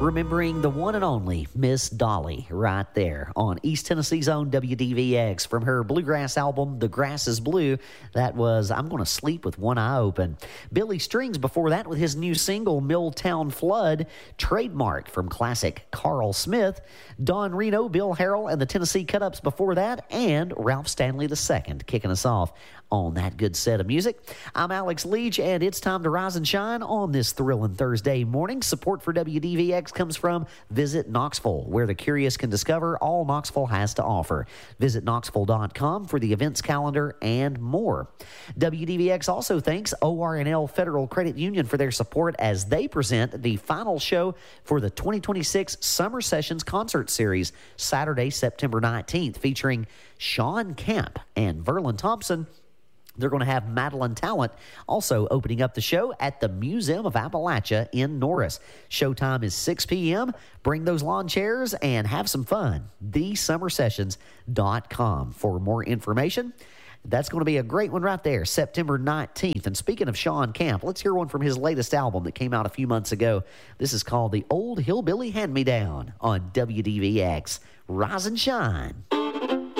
Remembering the one and only Miss Dolly right there on East Tennessee's own WDVX from her bluegrass album, The Grass is Blue. That was I'm Gonna Sleep with One Eye Open. Billy Strings before that with his new single, Milltown Flood, trademarked from classic Carl Smith. Don Reno, Bill Harrell, and the Tennessee Cut-Ups before that, and Ralph Stanley II kicking us off on that good set of music. I'm Alex Leach, and it's time to rise and shine on this thrilling Thursday morning. Support for WDVX comes from Visit Knoxville, where the curious can discover all Knoxville has to offer. Visit Knoxville.com for the events calendar and more. WDVX also thanks ORNL Federal Credit Union for their support as they present the final show for the 2026 Summer Sessions Concert Series, Saturday, September 19th, featuring Sean Camp and Verlin Thompson. They're going to have Madeline Talent also opening up the show at the Museum of Appalachia in Norris. Showtime is 6 p.m. Bring those lawn chairs and have some fun. TheSummerSessions.com for more information. That's going to be a great one right there, September 19th. And speaking of Sean Camp, let's hear one from his latest album that came out a few months ago. This is called The Old Hillbilly Hand-Me-Down on WDVX. Rise and shine.